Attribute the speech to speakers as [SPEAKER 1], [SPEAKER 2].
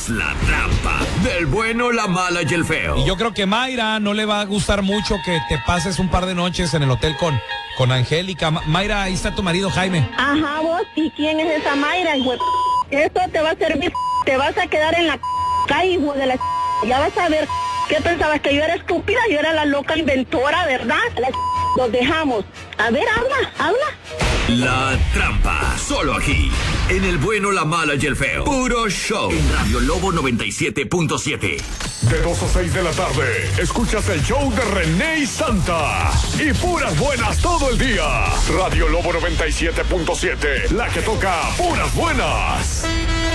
[SPEAKER 1] es La Trampa del bueno, la mala y el feo.
[SPEAKER 2] Y yo creo que Mayra no le va a gustar mucho que te pases un par de noches en el hotel con Angélica. Mayra, ahí está tu marido Jaime.
[SPEAKER 3] Ajá, vos, ¿y quién es esa Mayra, hijo? Esto te va a servir, te vas a quedar en la calle, hijo de la... Ya vas a ver, ¿qué pensabas? Que yo era estúpida, yo era la loca inventora, ¿verdad? Los dejamos. A ver, habla.
[SPEAKER 1] La Trampa, solo aquí, en el bueno, la mala y el feo. Puro show. En Radio Lobo 97.7.
[SPEAKER 4] De 2 a 6 de la tarde, escuchas el show de René y Santa. Y puras buenas todo el día. Radio Lobo 97.7, la que toca puras buenas.